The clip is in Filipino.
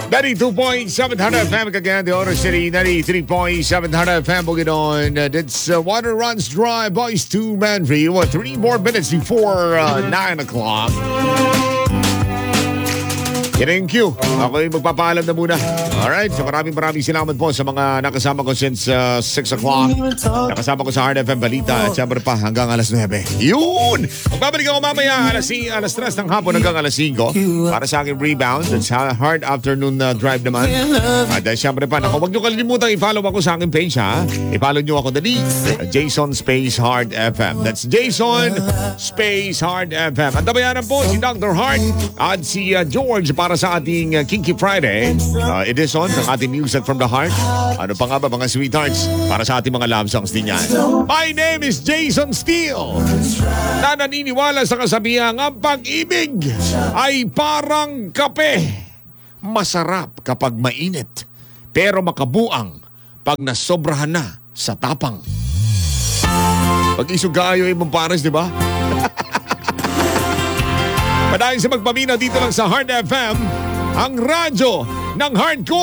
92.7 FM Cagayan de Oro City, 93.7 FM Bukidnon. It's Water Runs Dry, Boys 2 Man for you. 3 more minutes before 9 o'clock. Yan ang cue. Ako'y magpapaalam na muna. Alright, so maraming salamat po sa mga nakasama ko since 6 o'clock. Nakasama ko sa Hard FM Balita at siyempre pa hanggang alas 9. Yun! Magbabalik ako mamaya alas 3 ng hapon hanggang alas 5 para sa aking rebound. It's Hard Afternoon Drive naman. At siyempre pa, huwag nyo kalimutan i-follow ako sa aking page ha. I-follow nyo ako dali. Jason Space Hard FM. That's Jason Space Hard FM. At tabayanan po si Dr. Hart at si George para sa ating Kinky Friday edition ng ating Music from the Heart. Ano pa nga ba mga sweethearts para sa ating mga love songs din yan. My name is Jason Steele na naniniwala sa kasabihang ang pag-ibig ay parang kape. Masarap kapag mainit pero makabuang pag nasobrahan na sa tapang. Pag-isog kaayo ay mong pares, di ba? Padayon sa magpaminaw dito lang sa Hard FM, ang radyo ng hardcore.